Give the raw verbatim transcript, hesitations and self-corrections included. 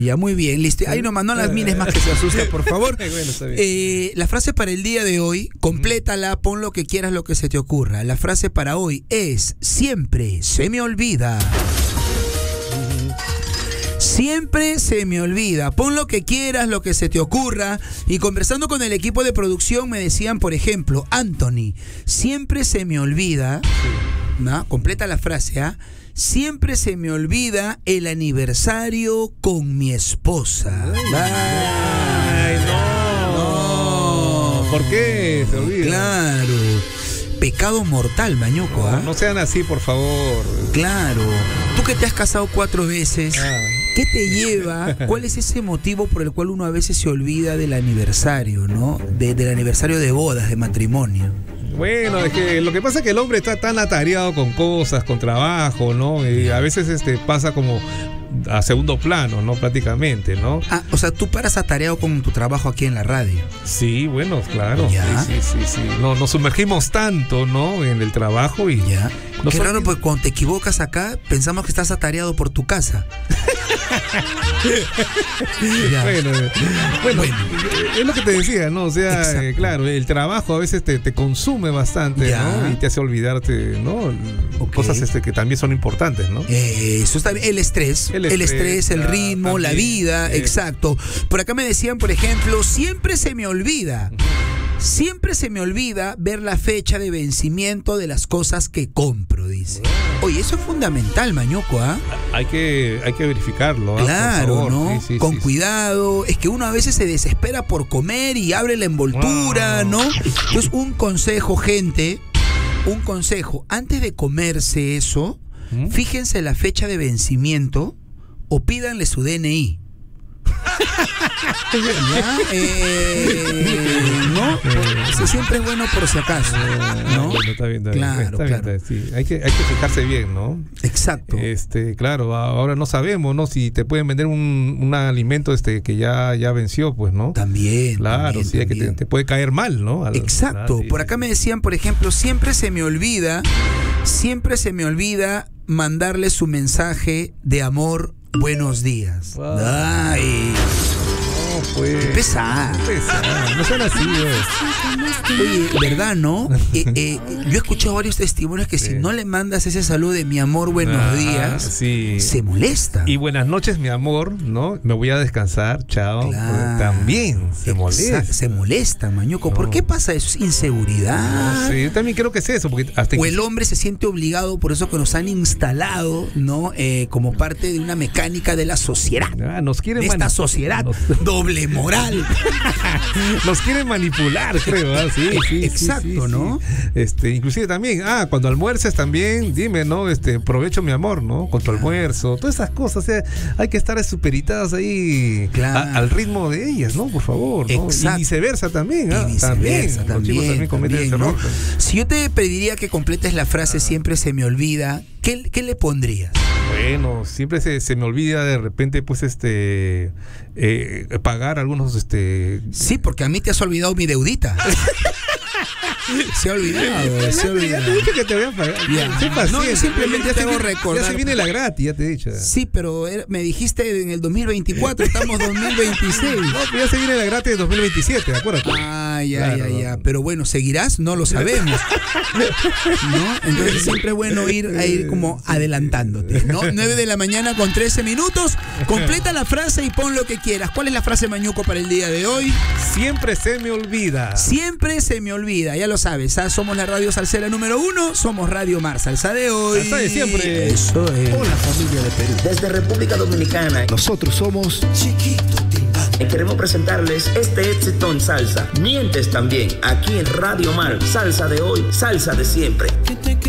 Ya, muy bien, listo. Ahí nomás, no las mires más que se asusta, por favor. Bueno, está bien. Eh, la frase para el día de hoy, complétala, pon lo que quieras, lo que se te ocurra. La frase para hoy es: siempre se me olvida. Siempre se me olvida. Pon lo que quieras, lo que se te ocurra. Y conversando con el equipo de producción me decían, por ejemplo, Anthony, siempre se me olvida. ¿No? Completa la frase, ¿ah? ¿eh? Siempre se me olvida el aniversario con mi esposa. Ay, no. No. ¿Por qué se olvida? Claro. Pecado mortal, Mañuco, ¿ah? No, no sean así, por favor. Claro. Tú que te has casado cuatro veces, Ah. ¿qué te lleva? ¿Cuál es ese motivo por el cual uno a veces se olvida del aniversario, ¿no? De, del aniversario de bodas, de matrimonio. Bueno, es que lo que pasa es que el hombre está tan atareado con cosas, con trabajo, ¿no? Y a veces este pasa como a segundo plano, ¿no? Prácticamente, ¿no? Ah, o sea, tú paras atareado con tu trabajo aquí en la radio. Sí, bueno, claro. Ya. Sí, sí, sí, sí. No, nos sumergimos tanto, ¿no? En el trabajo y... Ya. No Qué soy- raro, pues cuando te equivocas acá, pensamos que estás atareado por tu casa. Ya. Bueno, eh, bueno, Bueno. es lo que te decía, ¿no? O sea, Exacto. eh, claro, el trabajo a veces te, te consume bastante, Ya. ¿no? Y te hace olvidarte, ¿no? Ok. Cosas este, que también son importantes, ¿no? Eh, eso está bien. El estrés, el El estrés, estrés, el ah, ritmo, la también, vida, eh. exacto. Por acá me decían, por ejemplo, siempre se me olvida, siempre se me olvida ver la fecha de vencimiento de las cosas que compro, dice. Oye, eso es fundamental, Mañuco, ¿ah? Hay que, hay que verificarlo. ¿ah? Claro, Por favor. ¿no? Sí, sí, Con sí, sí. cuidado. Es que uno a veces se desespera por comer y abre la envoltura, Wow. ¿no? Entonces, un consejo, gente, un consejo. Antes de comerse eso, ¿Mm? fíjense la fecha de vencimiento o pídanle su D N I. ¿Ya? Eh, ¿no? Eso siempre es bueno por si acaso, ¿no? Bueno, está bien, está bien. Claro, Está bien, claro. está bien, sí. Hay que, hay que fijarse bien, ¿no? Exacto. Este, claro, ahora no sabemos, ¿no? Si te pueden vender un, un alimento este que ya, ya venció, pues, ¿no? También. Claro, también, sí, hay que te, también. te puede caer mal, ¿no? Al- Exacto. ah, sí, Por sí, acá sí. me decían, por ejemplo, siempre se me olvida, siempre se me olvida mandarle su mensaje de amor, buenos días. Wow. Ay, No, pues. pesada. Pesado, no sean así, pues. Oye, ¿verdad, no? Eh, eh, yo he escuchado varios testimonios que Sí. si no le mandas ese saludo de mi amor, buenos Ah, días, sí. se molesta. Y buenas noches, mi amor, ¿no? Me voy a descansar, chao. Claro. También se Exa- molesta. Se molesta, Mañuco. ¿Por No. qué pasa eso? ¿Es inseguridad? No sé, yo también creo que es eso, porque hasta O el hombre se siente obligado, por eso que nos han instalado, ¿no? Eh, como parte de una mecánica de la sociedad. Ah, nos quieren De esta mani- sociedad nos, doble moral. nos quieren manipular, creo. ¿ah? Sí, sí, sí, Exacto, sí, sí. ¿no? Este, inclusive también, ah, cuando almuerces también, dime, ¿no? Este, provecho mi amor, ¿no? Con tu almuerzo, todas esas cosas, o sea, hay que estar superitadas ahí Claro. a- al ritmo de ellas, ¿no? Por favor, ¿no? Exacto. Y viceversa también, ¿ah? Y viceversa, También, también. los chicos también cometen también, ese ¿no? error. Si yo te pediría que completes la frase siempre se me olvida, ¿qué, qué le pondrías? Bueno, siempre se, se me olvida de repente, pues, este, eh, pagar algunos, este... Sí, porque a mí te has olvidado mi deudita. Se ha olvidado, Ya se ha te, ya olvidado. te dije que te voy a pagar. Ya. Sé paciente. No, yo simplemente Ya te se hago viene- recordar. Ya se viene la gratis, ya te he dicho. Sí, pero era- me dijiste en el dos mil veinticuatro, estamos dos mil veintiséis. No, pero ya se viene la gratis de dos mil veintisiete, acuérdate. Ah, ya, Claro. ya, ya. Pero bueno, ¿seguirás? No lo sabemos. ¿No? Entonces siempre es bueno ir a ir como adelantándote, ¿no? nueve de la mañana con trece minutos. Completa la frase y pon lo que quieras. ¿Cuál es la frase, Mañuco, para el día de hoy? Siempre se me olvida. Siempre se me olvida, ya lo sabes. ¿ah? Somos la radio salsera número uno, somos Radio Mar Salsa de hoy. Salsa de siempre. Eso es. Hola familia de Perú. Desde República Dominicana Nosotros somos y queremos presentarles este éxito en salsa. Mientes también, aquí en Radio Mar. Salsa de hoy, salsa de siempre.